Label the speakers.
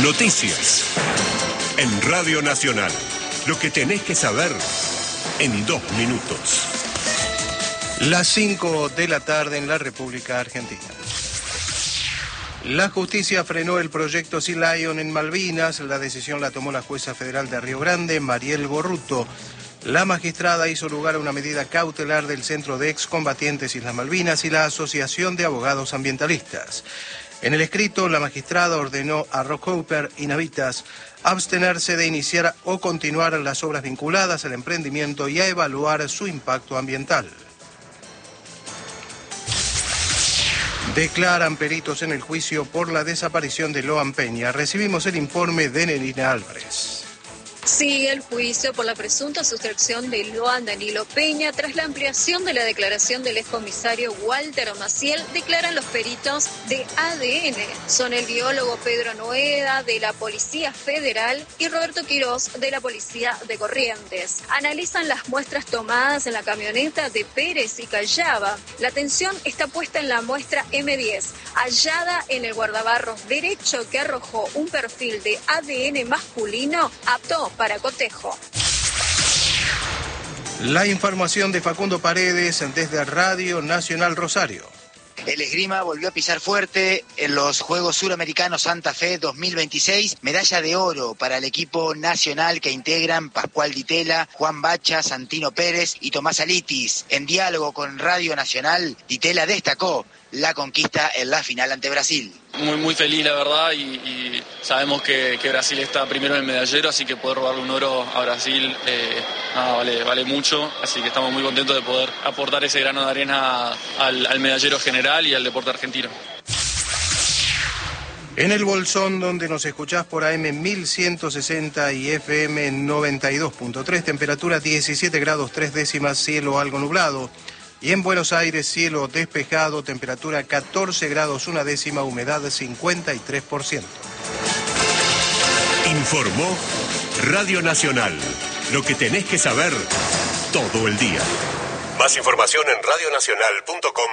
Speaker 1: Noticias. En Radio Nacional. Lo que tenés que saber en 2 minutos.
Speaker 2: Las 5 de la tarde en la República Argentina. La justicia frenó el proyecto Sea Lion en Malvinas. La decisión la tomó la jueza federal de Río Grande, Mariel Borruto. La magistrada hizo lugar a una medida cautelar del Centro de Excombatientes Islas Malvinas y la Asociación de Abogados Ambientalistas. En el escrito, la magistrada ordenó a Rockhopper y Navitas abstenerse de iniciar o continuar las obras vinculadas al emprendimiento y a evaluar su impacto ambiental. Declaran peritos en el juicio por la desaparición de Loan Peña. Recibimos el informe de Nerina Álvarez.
Speaker 3: Sigue el juicio por la presunta sustracción de Loan Danilo Peña tras la ampliación de la declaración del excomisario Walter Maciel, declaran los peritos de ADN. Son el biólogo Pedro Noeda de la Policía Federal y Roberto Quirós de la Policía de Corrientes. Analizan las muestras tomadas en la camioneta de Pérez y Callaba. La atención está puesta en la muestra M10, hallada en el guardabarros derecho que arrojó un perfil de ADN masculino apto para cotejo.
Speaker 2: La información de Facundo Paredes desde Radio Nacional Rosario.
Speaker 4: El esgrima volvió a pisar fuerte en los Juegos Suramericanos Santa Fe 2026. Medalla de oro para el equipo nacional que integran Pascual Ditela, Juan Bacha, Santino Pérez y Tomás Alitis. En diálogo con Radio Nacional, Ditela destacó la conquista en la final ante Brasil.
Speaker 5: Muy feliz, la verdad, y sabemos que Brasil está primero en el medallero, así que poder robarle un oro a Brasil vale mucho, así que estamos muy contentos de poder aportar ese grano de arena al medallero general y al deporte argentino.
Speaker 2: En el Bolsón, donde nos escuchás por AM 1160 y FM 92.3, temperatura 17 grados 3 décimas, cielo algo nublado. Y en Buenos Aires, cielo despejado, temperatura 14 grados 1 décima, humedad 53%.
Speaker 1: Informó Radio Nacional. Lo que tenés que saber todo el día. Más información en radionacional.com.